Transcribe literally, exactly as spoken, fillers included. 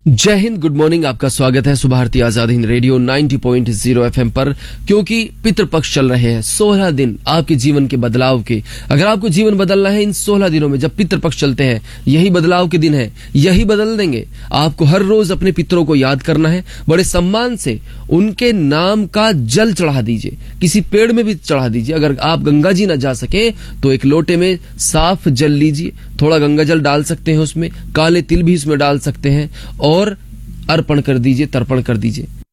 जय Hind, good morning. आपका स्वागत है सुबह भारतीय आजाद हिंद रेडियो नब्बे पॉइंट ज़ीरो एफएम पर। क्योंकि पितृपक्ष चल रहे हैं, सोलह दिन आपके जीवन के बदलाव के। अगर आपको जीवन बदलना है इन सोलह दिनों में, जब पितृपक्ष चलते हैं, यही बदलाव के दिन है, यही बदल देंगे। आपको हर रोज अपने पितरों को याद करना है, बड़े सम्मान से उनके नाम का जल चढ़ा दीजिए, किसी पेड़ में भी चढ़ा दीजिए। अगर आप गंगा जी न जा सके तो एक लोटे में साफ जल लीजिए, थोड़ा गंगा जल डाल सकते हैं, उसमें काले तिल भी इसमें डाल सकते हैं और अर्पण कर दीजिए, तर्पण कर दीजिए।